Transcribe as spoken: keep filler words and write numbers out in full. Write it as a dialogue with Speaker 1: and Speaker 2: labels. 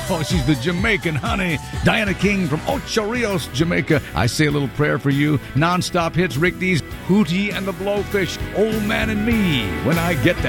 Speaker 1: Oh, she's the Jamaican honey. Diana King from Ocho Rios, Jamaica. I say a little prayer for you. Non-stop hits, Rick Dees, Hootie and the Blowfish, Old Man and Me. When I get that.